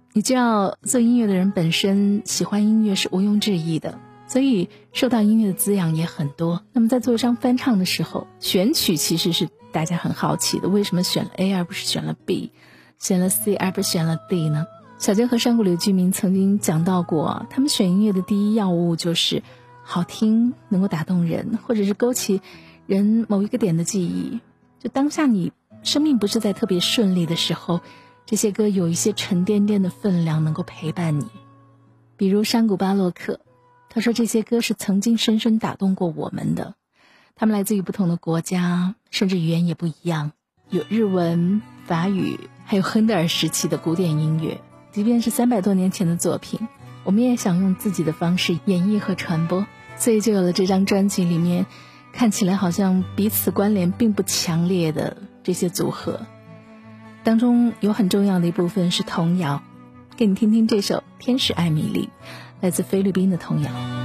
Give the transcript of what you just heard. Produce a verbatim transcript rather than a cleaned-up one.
你知道做音乐的人本身喜欢音乐是毋庸置疑的，所以受到音乐的滋养也很多。那么在做一张翻唱的时候，选曲其实是大家很好奇的，为什么选了 A 而不是选了 B， 选了 C 而不是选了 D 呢？小娟和山谷里的居民曾经讲到过，他们选音乐的第一要务就是好听，能够打动人，或者是勾起人某一个点的记忆。就当下你生命不是在特别顺利的时候，这些歌有一些沉甸甸的分量能够陪伴你。比如山谷巴洛克，他说这些歌是曾经深深打动过我们的。他们来自于不同的国家，甚至语言也不一样，有日文、法语，还有亨德尔时期的古典音乐。即便是三百多年前的作品，我们也想用自己的方式演绎和传播，所以就有了这张专辑里面看起来好像彼此关联并不强烈的这些组合。当中有很重要的一部分是童谣，给你听听这首《天使艾米丽》，来自菲律宾的童谣。